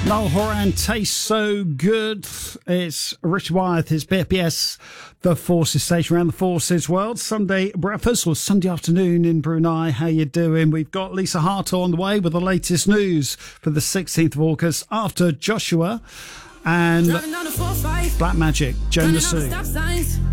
Noel Horan tastes so good. It's Richard Wyeth, his BFBS, The Forces station around the Forces world. Sunday breakfast or Sunday afternoon in Brunei. How you doing? We've got Lisa Harter on the way with the latest news for the 16th of August after Joshua and Black Magic, Jonas Sue.